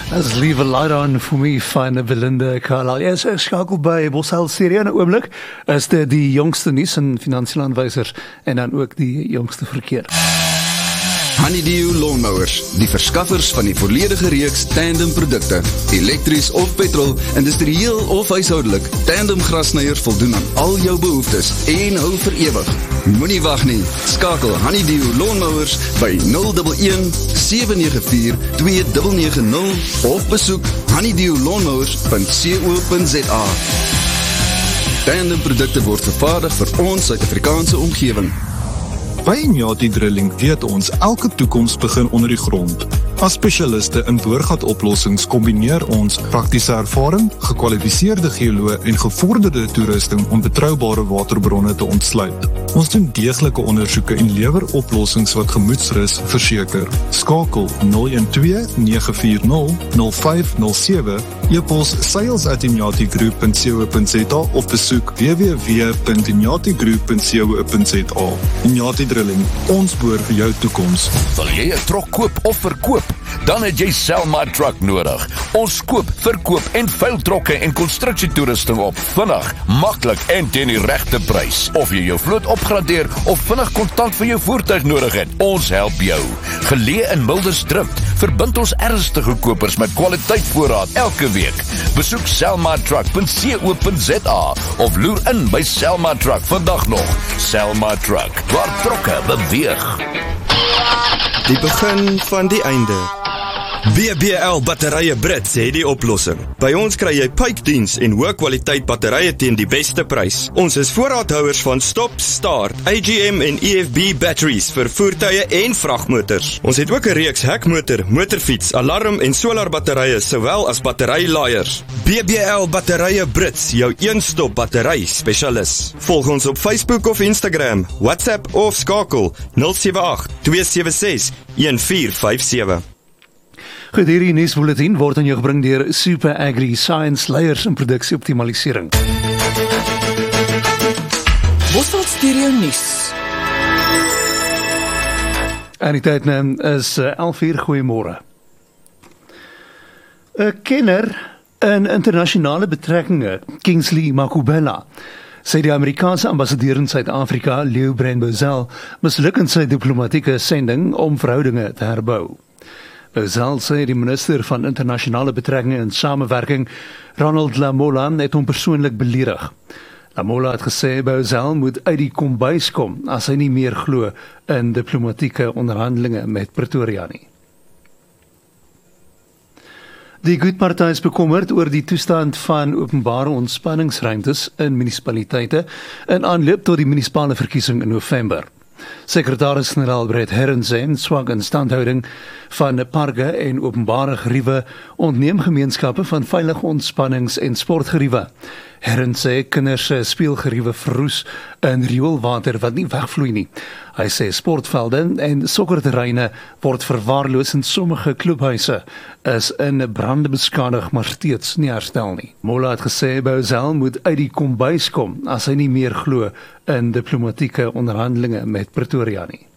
As Leave a Light On vir my van Belinda Carlisle. Ja, ek skakel by Bosel Stereo in 'n oomblik. Is dit die jongste nuus en finansiële aanwysers en dan ook die jongste verkeer. Honeydew Lawnmowers, die verskaffers van die volledige reeks Tandem produkte, elektries of petrol, industrieel of huishoudelik. Tandem grasnyers voldoen aan al jou behoeftes en hou vir ewig. Moenie wag nie, skakel Honeydew Lawnmowers by 011 794 2990 of besoek honeydewlawnmowers.co.za. Tandem produkte word vervaardig vir ons Suid-Afrikaanse omgewing. By Inyati Drilling weet ons elke toekoms begin onder die grond. As spesialiste in boorgatoplossings kombineer ons praktiese ervaring, gekwalifiseerde geoloë en gevorderde toerusting om betroubare waterbronne te ontsluit. Ons doen deeglike ondersoeke en lewer oplossings wat gemoedsrus verseker. Skakel 012-940-0507, e-pos sales@inyatigroup.co.za of besoek www.inyatigroup.co.za. Inyati Drilling, ons boor vir jou toekoms. Wil jy 'n trok koop of verkoop? Dan het jy Selma Truck nodig. Ons koop, verkoop en veil trokke en konstruksietoerusting op. Vinnig, maklik en teen die regte prys. Of jy jou vloot opgradeer of vinnig kontant vir jou voertuig nodig het, ons help jou. Geleë in Mildersdrift, verbind ons ernstige kopers met kwaliteitvoorraad elke week. Besoek selmatruck.co.za of loer in by Selma Truck vandag nog. Selma Truck, waar trokke beweeg. Die begin van die einde. BBL Batterye Brits het die oplossing. By ons kry jy pypdiens en hoë kwaliteit batterye teen die beste prys. Ons is voorraadhouers van Stop, Start, AGM en EFB batteries vir voertuie en vragmotors. Ons het ook 'n reeks hekmotor, motorfiets, alarm en solar batterye sowel as batterylaaiers. BBL Batterye Brits, jou een-stop battery spesialis. Volg ons op Facebook of Instagram, WhatsApp of skakel 078 276 1457. Goed, hierdie nuusbulletin word aan jou gebring deur Super Agri Science leiers in produksieoptimalisering. Bosel Stereo nuus. En die tyd is 11:00, goeiemôre. 'n Kenner in internasionale betrekkinge, Kingsley Makubela, sê die Amerikaanse ambassadeur in Suid-Afrika, Leo Brand-Bozell, misluk in sy diplomatieke sending om verhoudinge te herbou. Bozell sê die minister van internasionale betrekkinge en samewerking, Ronald Lamola, het hom persoonlik beledig. Lamola het gesê Bozell moet uit die kombuis kom as hy nie meer glo in diplomatieke onderhandelinge met Pretoria nie. Die Goedparty is bekommerd oor die toestand van openbare ontspanningsruimtes in munisipaliteite in aanloop tot die munisipale verkiesing in November. Sekretaris-generaal Brett Herrens sê swak instandhouding van parke en openbare geriewe ontneem gemeenskappe van veilige ontspannings- en sportgeriewe. Herrens sê kinders se speelgeriewe verroes in rioolwater wat nie wegvloei nie. Hy sê sportvelde en sokkerterreine word verwaarloos en sommige klubhuise is in brande beskadig maar steeds nie herstel nie. Mola het gesê Bozell moet uit die kombuis kom as hy nie meer glo in diplomatieke onderhandelinge met Pretoria nie.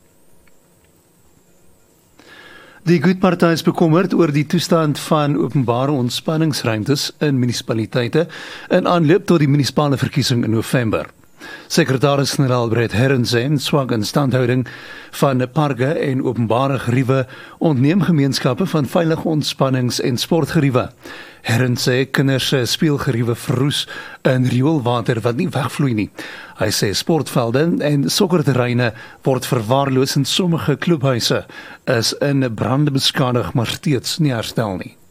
Die Goedparty is bekommerd oor die toestand van openbare ontspanningsruimtes in munisipaliteite in aanloop tot die munisipale verkiesing in November. Sekretaris-generaal Brett Herrens sê swak instandhouding van parke en openbare geriewe ontneem gemeenskappe van veilige ontspannings- en sportgeriewe. Herrens sê kinders se speelgeriewe verroes in rioolwater wat nie wegvloei nie. Hy sê sportvelde en sokkerterreine word verwaarloos en sommige klubhuise is in brande beskadig maar steeds nie herstel nie.